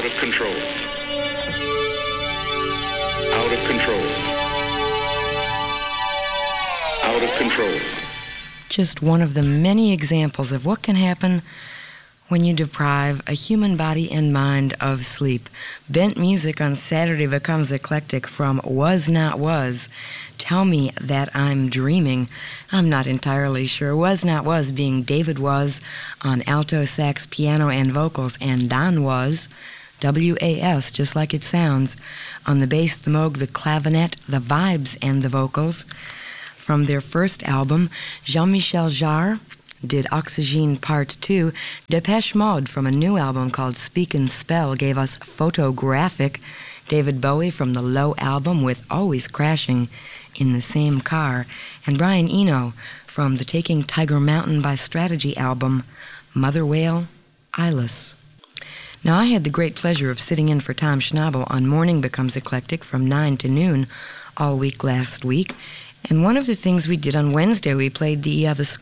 Out of control. Out of control. Out of control. Just one of the many examples of what can happen when you deprive a human body and mind of sleep. Bent music on Saturday becomes eclectic from Was Not Was. Tell Me That I'm Dreaming. I'm not entirely sure. Was Not Was being David Was on alto sax, piano, and vocals, and Don Was, W-A-S, just like it sounds, on the bass, the moog, the clavinet, the vibes, and the vocals. From their first album, Jean-Michel Jarre did Oxygene Part 2. Depeche Mode, from a new album called Speak and Spell, gave us Photographic. David Bowie from the Low album with Always Crashing in the Same Car. And Brian Eno from the Taking Tiger Mountain by Strategy album, Mother Whale, Eyeless. Now, I had the great pleasure of sitting in for Tom Schnabel on Morning Becomes Eclectic from 9 to noon all week last week. And one of the things we did on Wednesday, we played the